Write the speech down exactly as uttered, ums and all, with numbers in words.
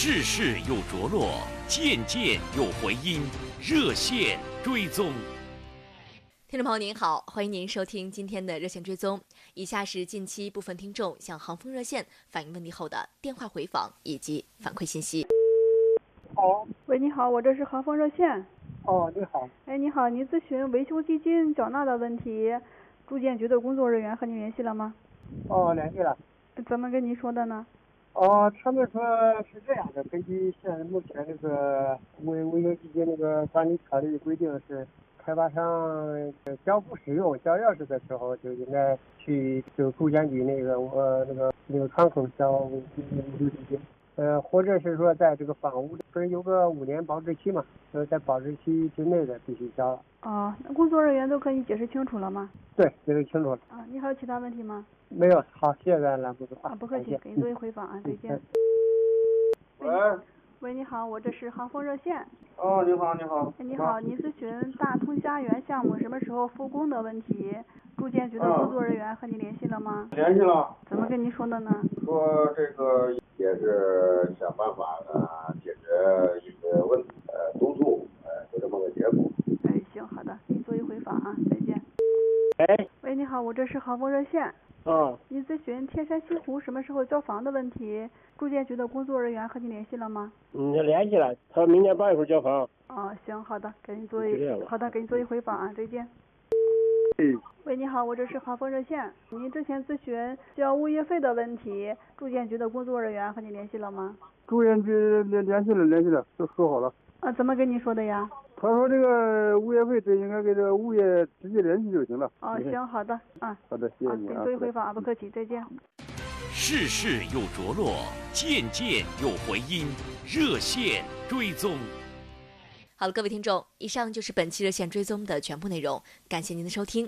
事事有着落，件件有回音，热线追踪。 听众朋友您好，欢迎您收听今天的热线追踪。以下是近期部分听众向航风热线反映问题后的电话回访以及反馈信息。 好， 喂，你好，我这是航风热线。 哦，你好。 哎，你好，你咨询维修基金缴纳的问题，住建局的工作人员和你联系了吗？ 哦，联系了。 怎么跟你说的呢？ 哦，他们说是这样的，根据现在目前这个维维修基金那个管理条例规定是，开发商交付使用交钥匙的时候，就应该去就住建局那个呃那个那个窗口交维修基金。呃，或者是说，在这个房屋不是有个五年保质期嘛？呃，在保质期之内的必须交了。 哦，那工作人员都跟你解释清楚了吗？ 对，解释清楚了。 啊，你还有其他问题吗？ 没有，好，谢谢咱栏目组。 啊，不客气，给你做一回访啊，再见。 喂， 喂，你好，我这是航风热线。 哦，你好，你好。 哎，你好，您咨询大通虾园项目什么时候复工的问题，住建局的工作人员和你联系了吗？ 联系了。 怎么跟您说的呢？ 说这个也是想办法呢解决一些问题，呃，督促，呃，就这么个结果。 哎，行，好的，给你做一回访啊，再见。 哎， 喂，你好，我这是航风热线。 嗯， 您咨询天山西湖什么时候交房的问题，住建局的工作人员和你联系了吗？ 嗯，联系了，他说明年八月份交房。 哦，行，好的，给你做一好的，给你做一回访啊，再见。 嗯。 喂，你好，我这是航风热线。您之前咨询交物业费的问题，住建局的工作人员和你联系了吗？ 住建局联联系了，联系了，都说好了。 啊，怎么跟你说的呀？ 他说这个物业费这应该给这个物业直接联系就行了。 哦，行，好的，啊， 好的，谢谢你啊。 给你做一回访啊，不客气，再见。 事事有着落，件件有回音，热线追踪。 好了，各位听众，以上就是本期热线追踪的全部内容，感谢您的收听，